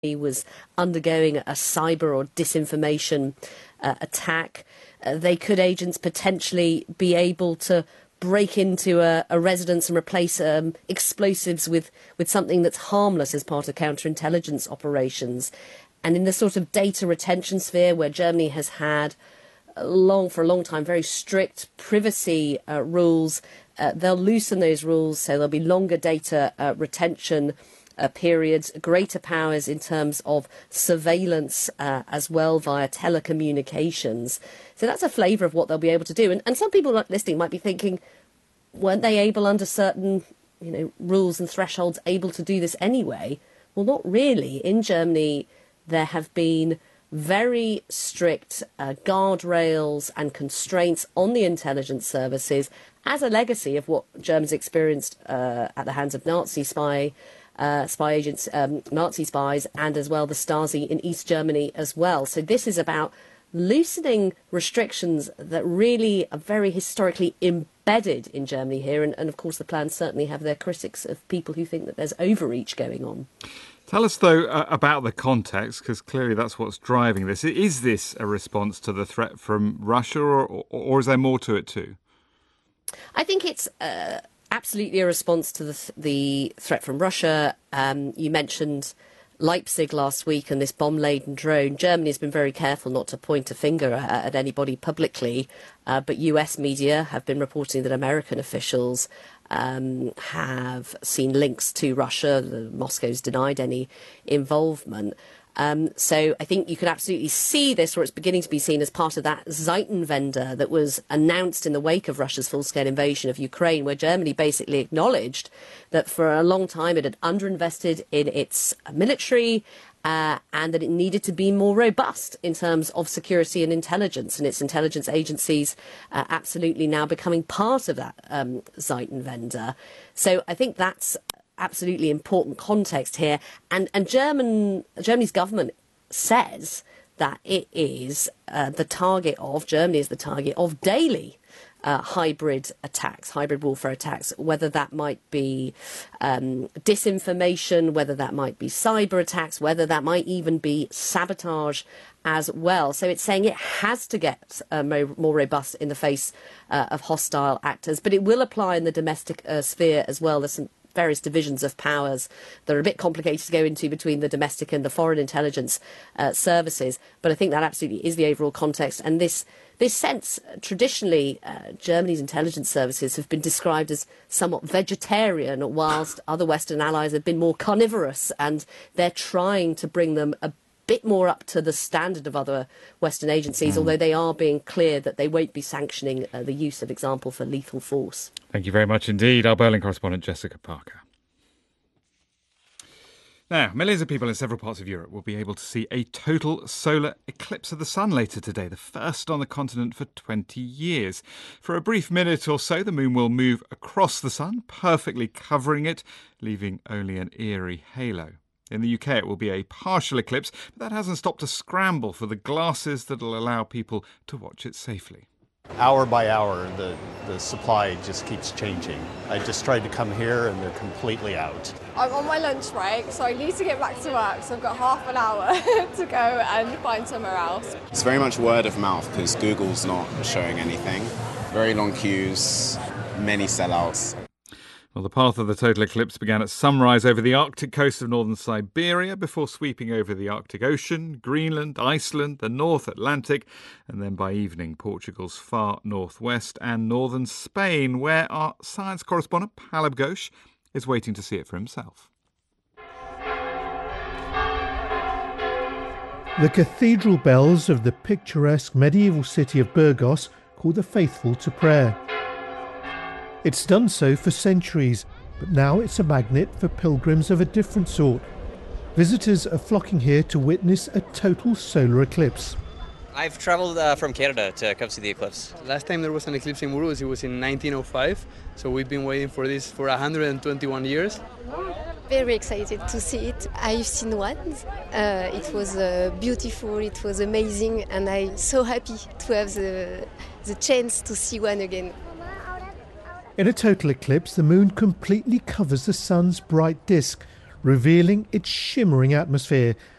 was undergoing a cyber or disinformation attack. Agents potentially be able to break into a residence and replace explosives with something that's harmless as part of counterintelligence operations. And in the sort of data retention sphere, where Germany has had for a long time very strict privacy rules, they'll loosen those rules, so there'll be longer data retention periods, greater powers in terms of surveillance as well via telecommunications. So that's a flavour of what they'll be able to do. And some people listening might be thinking, weren't they able under certain rules and thresholds able to do this anyway? Well, not really. In Germany, there have been very strict guardrails and constraints on the intelligence services as a legacy of what Germans experienced at the hands of Nazi spy agents, Nazi spies, and as well the Stasi in East Germany as well. So this is about loosening restrictions that really are very historically embedded in Germany here. And of course, the plans certainly have their critics of people who think that there's overreach going on. Tell us, though, about the context, because clearly that's what's driving this. Is this a response to the threat from Russia, or is there more to it too? I think it's absolutely a response to the threat from Russia. You mentioned Leipzig last week and this bomb-laden drone. Germany has been very careful not to point a finger at anybody publicly, but US media have been reporting that American officials have seen links to Russia. Moscow's denied any involvement. So I think you can absolutely see this, or it's beginning to be seen as part of that Zeitenwende that was announced in the wake of Russia's full-scale invasion of Ukraine, where Germany basically acknowledged that for a long time it had underinvested in its military and that it needed to be more robust in terms of security and intelligence, and its intelligence agencies absolutely now becoming part of that Zeitenwende. So I think that's absolutely important context here, and Germany's government says that it is Germany is the target of daily hybrid attacks, hybrid warfare attacks, whether that might be disinformation, whether that might be cyber attacks, whether that might even be sabotage as well. So it's saying it has to get more robust in the face of hostile actors, but it will apply in the domestic sphere as well. There's some various divisions of powers that are a bit complicated to go into between the domestic and the foreign intelligence services, but I think that absolutely is the overall context. And this sense, traditionally, Germany's intelligence services have been described as somewhat vegetarian, whilst other Western allies have been more carnivorous, and they're trying to bring them a bit more up to the standard of other Western agencies, although they are being clear that they won't be sanctioning the use of example for lethal force. Thank you very much indeed. Our Berlin correspondent Jessica Parker. Now, millions of people in several parts of Europe will be able to see a total solar eclipse of the sun later today, the first on the continent for 20 years. For a brief minute or so, the moon will move across the sun, perfectly covering it, leaving only an eerie halo. In the UK, it will be a partial eclipse, but that hasn't stopped a scramble for the glasses that will allow people to watch it safely. Hour by hour, the supply just keeps changing. I just tried to come here and they're completely out. I'm on my lunch break, so I need to get back to work, so I've got half an hour to go and find somewhere else. It's very much word of mouth because Google's not showing anything. Very long queues, many sellouts. Well, the path of the total eclipse began at sunrise over the Arctic coast of northern Siberia before sweeping over the Arctic Ocean, Greenland, Iceland, the North Atlantic, and then by evening Portugal's far northwest and northern Spain, where our science correspondent Palab Ghosh is waiting to see it for himself. The cathedral bells of the picturesque medieval city of Burgos call the faithful to prayer. It's done so for centuries, but now it's a magnet for pilgrims of a different sort. Visitors are flocking here to witness a total solar eclipse. I've travelled from Canada to come see the eclipse. Last time there was an eclipse in Burgos, it was in 1905, so we've been waiting for this for 121 years. Very excited to see it. I've seen one. It was beautiful, it was amazing, and I'm so happy to have the chance to see one again. In a total eclipse, the moon completely covers the sun's bright disk, revealing its shimmering atmosphere